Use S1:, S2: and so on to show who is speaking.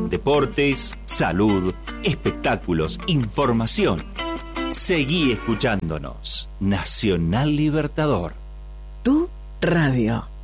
S1: Deportes, salud, espectáculos, información. Seguí escuchándonos. Nacional Libertador.
S2: Tu radio.